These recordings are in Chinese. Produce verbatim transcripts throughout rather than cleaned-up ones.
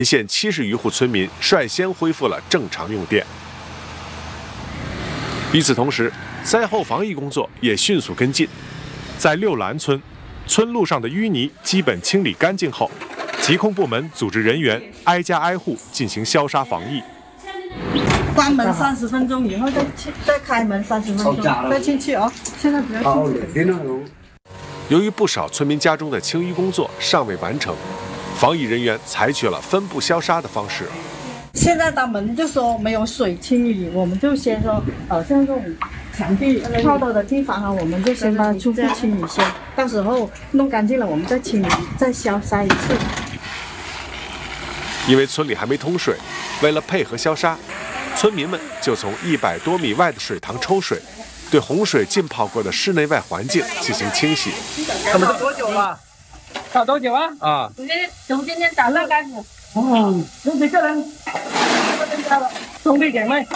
县七十余户村民率先恢复了正常用电。与此同时，灾后防疫工作也迅速跟进。在六兰村，村路上的淤泥基本清理干净后，疾控部门组织人员挨家挨户进行消杀防疫。 关门三十分钟以后再再开门三十分钟，再进去哦。现在不要进去。 由于不少村民家中的清淤工作尚未完成，防疫人员采取了分步消杀的方式。 现在他们就说没有水清理，我们就先说，呃，像这种墙壁靠到的地方啊，我们就先把它初步清理先，到时候弄干净了，我们再清理，再消杀一次。 因为村里还没通水，为了配合消杀，村民们就从一百多米外的水塘抽水，对洪水浸泡过的室内外环境进行清洗。 他们多久了？搞多久啊？啊， 从今从今天早上开始。 哦，有几个人？兄弟姐妹，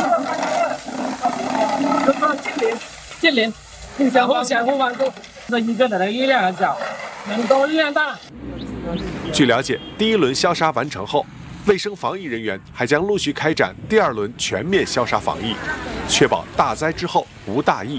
都说近邻，近邻，互相互相互帮助。这一个人的力量很小，人多力量大。 据了解，第一轮消杀完成后，卫生防疫人员还将陆续开展第二轮全面消杀防疫，确保大灾之后无大疫。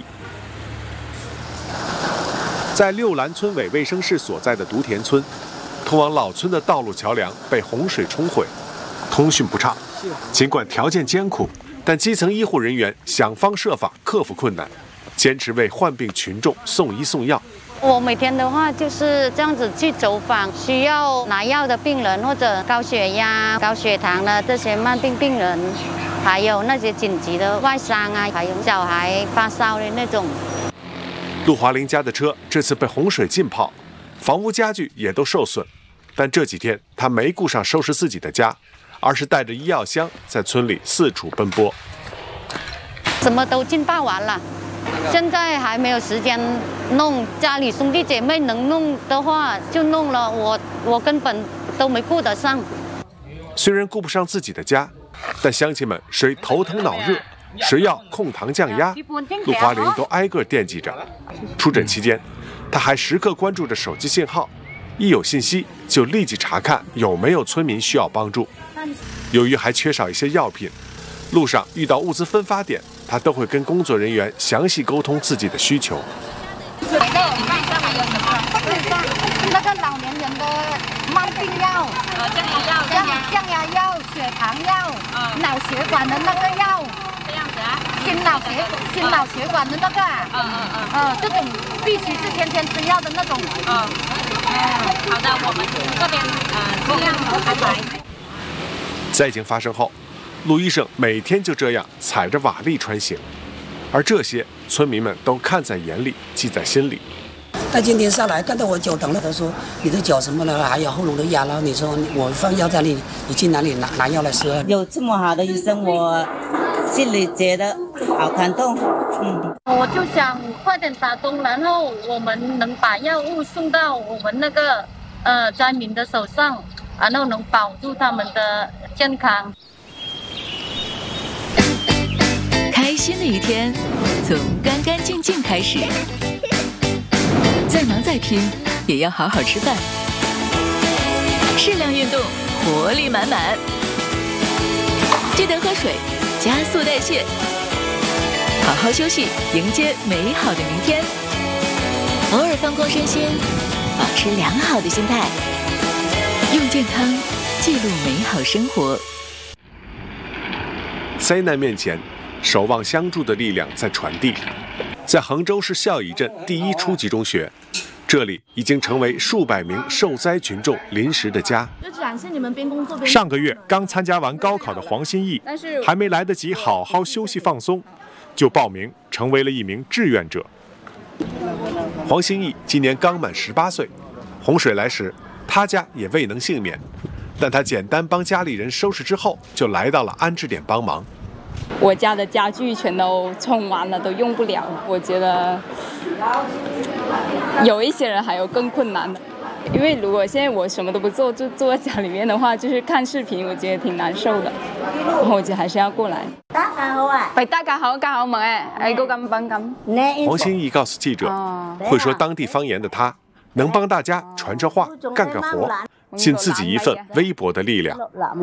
在六兰村委卫生室所在的独田村，通往老村的道路桥梁被洪水冲毁，通讯不畅。尽管条件艰苦，但基层医护人员想方设法克服困难，坚持为患病群众送医送药。 我每天的话就是这样子去走访需要拿药的病人，或者高血压、高血糖的这些慢病病人，还有那些紧急的外伤啊，还有小孩发烧的那种。 陆华林家的车这次被洪水浸泡，房屋家具也都受损，但这几天他没顾上收拾自己的家，而是带着医药箱在村里四处奔波。 什么都浸泡完了，现在还没有时间弄，家里兄弟姐妹能弄的话就弄了，我我根本都没顾得上。 虽然顾不上自己的家，但乡亲们谁头疼脑热，谁要控糖降压，陆华林都挨个惦记着。出诊期间，他还时刻关注着手机信号，一有信息就立即查看有没有村民需要帮助。由于还缺少一些药品，路上遇到物资分发点，他都会跟工作人员详细沟通自己的需求。 那个老年人的慢病药， 呃，降压药， 降降压药、血糖药，脑血管的那个药， 这样子啊， 心脑血心脑血管的那个， 嗯嗯嗯， 呃，这种必须是天天吃药的那种。 嗯，好的，我们这边呃尽量安排。 灾情发生后，陆医生每天就这样踩着瓦砾穿行，而这些村民们都看在眼里，记在心里。 他今天上来看到我脚疼了，他说你的脚什么了，还有喉咙的哑了，你说我放药在那里，你去哪里拿拿药来吃？ 有这么好的医生，我心里觉得好感动。嗯， 我就想快点打通，然后我们能把药物送到我们那个呃灾民的手上，然后能保住他们的健康。 开心的一天从干干净净开始，再忙再拼也要好好吃饭，适量运动，活力满满，记得喝水，加速代谢，好好休息，迎接美好的明天。偶尔放空身心，保持良好的心态，用健康记录美好生活。 灾难面前，守望相助的力量在传递。在杭州市孝义镇第一初级中学，这里已经成为数百名受灾群众临时的家。上个月刚参加完高考的黄新义，还没来得及好好休息放松，就报名成为了一名志愿者。黄新义今年刚满十八岁，洪水来时，他家也未能幸免，但他简单帮家里人收拾之后，就来到了安置点帮忙。 我家的家具全都冲完了，都用不了。我觉得有一些人还有更困难的，因为如果现在我什么都不做，就坐在家里面的话，就是看视频，我觉得挺难受的。然后我觉得还是要過嚟。 大家好啊！ 喂，大家好，家好冇誒？誒個咁品咁。 黃新義告訴記者，會說當地方言的他，能幫大家傳傳話、幹幹活，盡自己一份微薄的力量。